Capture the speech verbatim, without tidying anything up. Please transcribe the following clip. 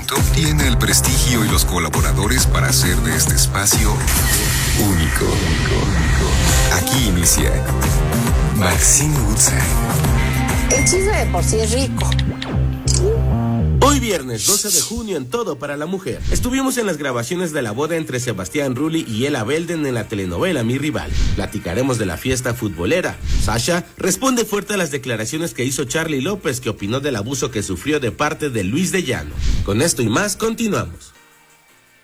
momento tiene el prestigio y los colaboradores para hacer de este espacio único. Aquí inicia Maxine Woodside. El chisme de por sí es rico. Hoy viernes doce de junio en Todo para la Mujer. Estuvimos en las grabaciones de la boda entre Sebastián Rulli y Ela Belden en la telenovela Mi Rival. Platicaremos de la fiesta futbolera. Sasha responde fuerte a las declaraciones que hizo Charly López, que opinó del abuso que sufrió de parte de Luis de Llano. Con esto y más, continuamos.